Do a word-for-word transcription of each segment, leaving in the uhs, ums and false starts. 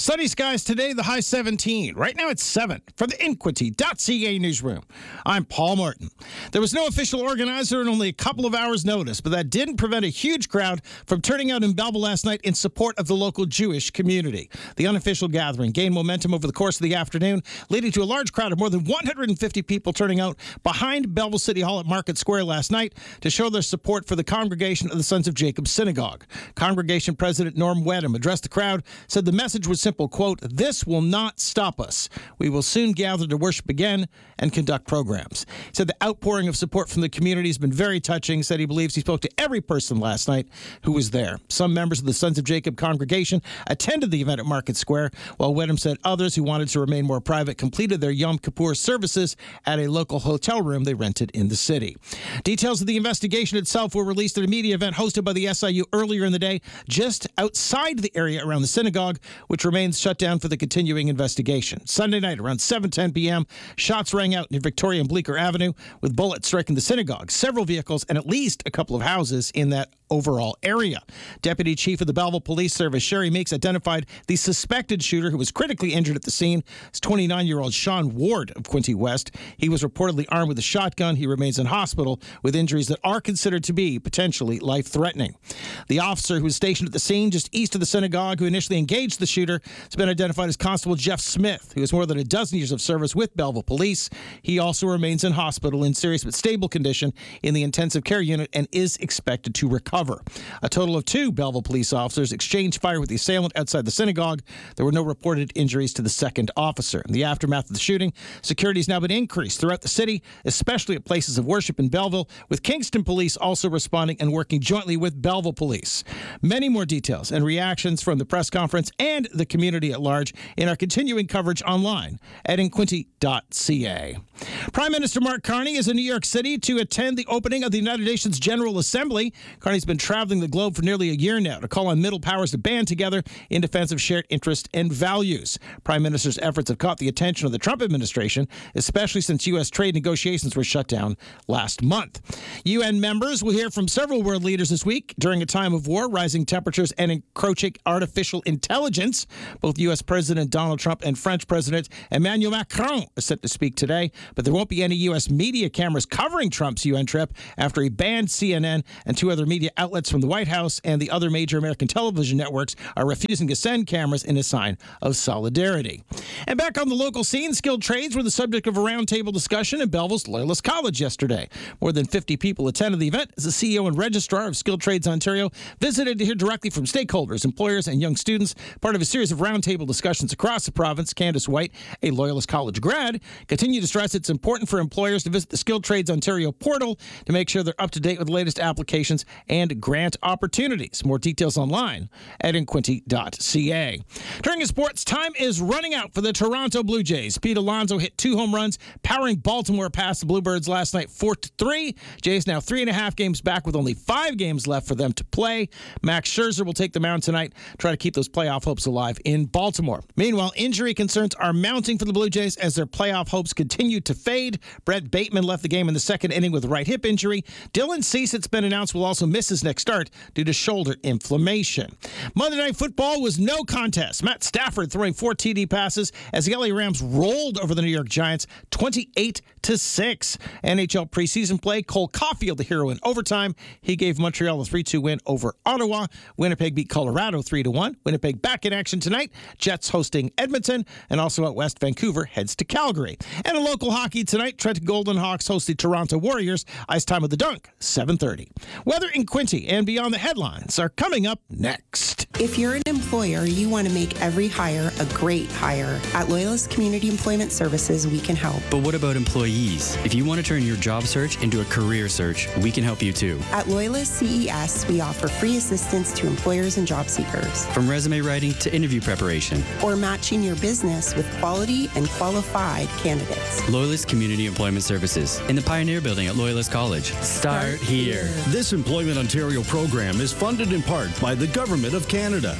Sunny skies today, the high seventeen. Right now it's seven. From the Inquity dot C A newsroom, I'm Paul Martin. There was no official organizer and only a couple of hours' notice, but that didn't prevent a huge crowd from turning out in Belleville last night in support of the local Jewish community. The unofficial gathering gained momentum over the course of the afternoon, leading to a large crowd of more than one hundred fifty people turning out behind Belleville City Hall at Market Square last night to show their support for the congregation of the Sons of Jacob Synagogue. Congregation President Norm Wedham addressed the crowd, said the message was simple, quote, "This will not stop us. We will soon gather to worship again and conduct programs." He said the outpouring of support from the community has been very touching, said he believes he spoke to every person last night who was there. Some members of the Sons of Jacob congregation attended the event at Market Square, while Wedham said others who wanted to remain more private completed their Yom Kippur services at a local hotel room they rented in the city. Details of the investigation itself were released at a media event hosted by the S I U earlier in the day, just outside the area around the synagogue, which remains shut down for the continuing investigation. Sunday night around seven ten p.m., shots rang out near Victoria and Bleecker Avenue, with bullets striking the synagogue, several vehicles, and at least a couple of houses in that overall area. Deputy Chief of the Belleville Police Service, Sherry Meeks, identified the suspected shooter who was critically injured at the scene as twenty-nine-year-old Sean Ward of Quinte West. He was reportedly armed with a shotgun. He remains in hospital with injuries that are considered to be potentially life-threatening. The officer who was stationed at the scene just east of the synagogue who initially engaged the shooter has been identified as Constable Jeff Smith, who has more than a dozen years of service with Belleville Police. He also remains in hospital in serious but stable condition in the intensive care unit and is expected to recover. A total of two Belleville police officers exchanged fire with the assailant outside the synagogue. There were no reported injuries to the second officer. In the aftermath of the shooting, security has now been increased throughout the city, especially at places of worship in Belleville, with Kingston Police also responding and working jointly with Belleville Police. Many more details and reactions from the press conference and the community at large in our continuing coverage online at Inquity dot C A. Prime Minister Mark Carney is in New York City to attend the opening of the United Nations General Assembly. Carney's been traveling the globe for nearly a year now to call on middle powers to band together in defense of shared interest and values. Prime Minister's efforts have caught the attention of the Trump administration, especially since U S trade negotiations were shut down last month. U N members will hear from several world leaders this week during a time of war, rising temperatures, and encroaching artificial intelligence. Both U S President Donald Trump and French President Emmanuel Macron are set to speak today, but there won't be any U S media cameras covering Trump's U N trip after he banned C N N and two other media outlets from the White House, and the other major American television networks are refusing to send cameras in a sign of solidarity. And back on the local scene, skilled trades were the subject of a roundtable discussion at Belleville's Loyalist College yesterday. More than fifty people attended the event as the C E O and registrar of Skilled Trades Ontario visited to hear directly from stakeholders, employers, and young students. Part of a series of roundtable discussions across the province, Candace White, a Loyalist College grad, continued to stress it's important for employers to visit the Skilled Trades Ontario portal to make sure they're up to date with the latest applications and grant opportunities. More details online at Inquity dot C A. Turning to sports, time is running out for the Toronto Blue Jays. Pete Alonso hit two home runs, powering Baltimore past the Bluebirds last night four to three. Jays now three and a half games back with only five games left for them to play. Max Scherzer will take the mound tonight, try to keep those playoff hopes alive in Baltimore. Meanwhile, injury concerns are mounting for the Blue Jays as their playoff hopes continue to fade. Brett Bateman left the game in the second inning with a right hip injury. Dylan Cease, it's been announced, will also miss his next start due to shoulder inflammation. Monday Night Football was no contest. Matt Stafford throwing four T D passes as the L A Rams rolled over the New York Giants twenty-eight to six. N H L preseason play, Cole Caulfield the hero in overtime. He gave Montreal a three two win over Ottawa. Winnipeg beat Colorado three to one. Winnipeg back in action tonight. Jets hosting Edmonton, and also out west, Vancouver heads to Calgary. And in local hockey tonight, Trent Golden Hawks host the Toronto Warriors. Ice time of the Dunk, seven thirty. Weather in Quinte and beyond the headlines are coming up next. If you're an employer, you want to make every hire a great hire. At Loyalist Community Employment Services, we can help. But what about employees? If you want to turn your job search into a career search, we can help you too. At Loyalist C E S, we offer free assistance to employers and job seekers. From resume writing to interview preparation. Or matching your business with quality and qualified candidates. Loyalist Community Employment Services in the Pioneer Building at Loyalist College. Start, Start here. here. This Employment Ontario program is funded in part by the Government of Canada.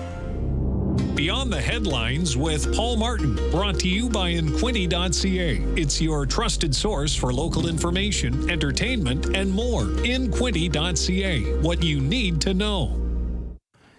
Beyond the Headlines with Paul Martin, brought to you by Inquity dot C A. It's your trusted source for local information, entertainment, and more. Inquity dot C A, what you need to know.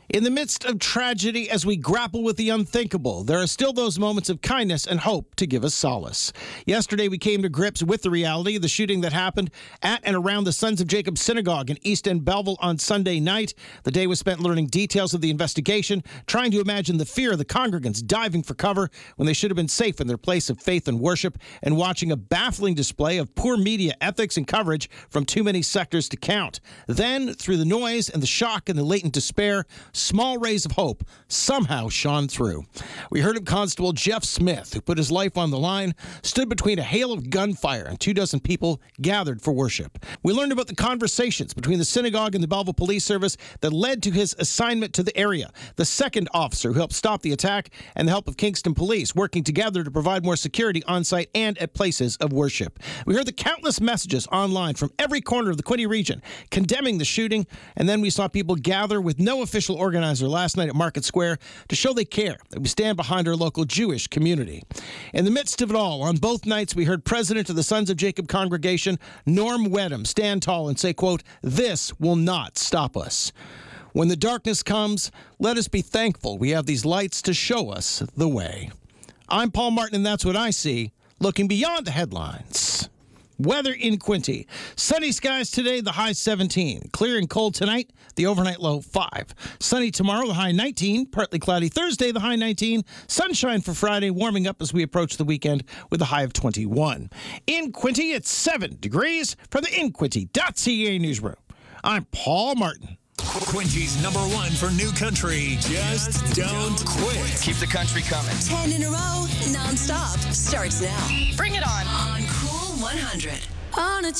In the midst of tragedy, as we grapple with the unthinkable, there are still those moments of kindness and hope to give us solace. Yesterday, we came to grips with the reality of the shooting that happened at and around the Sons of Jacob Synagogue in East End Belleville on Sunday night. The day was spent learning details of the investigation, trying to imagine the fear of the congregants diving for cover when they should have been safe in their place of faith and worship, and watching a baffling display of poor media ethics and coverage from too many sectors to count. Then, through the noise and the shock and the latent despair, small rays of hope somehow shone through. We heard of Constable Jeff Smith, who put his life on the line, stood between a hail of gunfire and two dozen people gathered for worship. We learned about the conversations between the synagogue and the Belleville Police Service that led to his assignment to the area, the second officer who helped stop the attack, and the help of Kingston Police working together to provide more security on site and at places of worship. We heard the countless messages online from every corner of the Quinte region condemning the shooting, and then we saw people gather with no official organizer last night at Market Square to show they care, that we stand behind our local Jewish community. In the midst of it all, on both nights, we heard President of the Sons of Jacob congregation, Norm Wedham, stand tall and say, quote, "This will not stop us. When the darkness comes, let us be thankful we have these lights to show us the way." I'm Paul Martin, and that's what I see, looking beyond the headlines. Weather in Quinte. Sunny skies today, the high seventeen. Clear and cold tonight, the overnight low five. Sunny tomorrow, the high nineteen. Partly cloudy Thursday, the high nineteen. Sunshine for Friday, warming up as we approach the weekend with a high of twenty-one. In Quinte, it's seven degrees from the Inquinte dot C A newsroom. I'm Paul Martin. Quincy's number one for new country. Just don't quit. Keep the country coming. Ten in a row, nonstop. Starts now. Bring it on. On Cool one hundred. On a